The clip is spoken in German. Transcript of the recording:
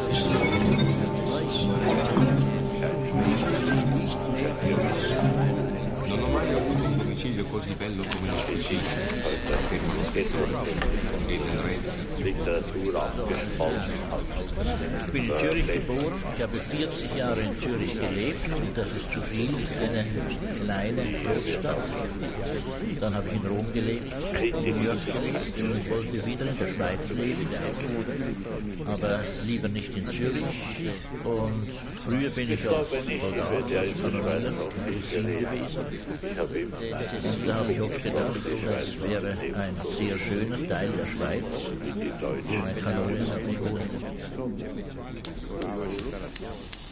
Non ho mai avuto un domicilio così bello come l'officina, per uno spettro e del Literatur Ich bin in Zürich geboren, ich habe 40 Jahre in Zürich gelebt und das ist zu viel, eine kleine Großstadt. Dann habe ich in Rom gelebt, in New York gelebt und wollte wieder in der Schweiz leben, aber lieber nicht in Zürich. Und früher bin ich auch Soldat als Kanoneller gewesen. Und da habe ich oft gedacht, das wäre ein sehr schöner Teil der Schweiz. Eine Kanone hat mich wohl.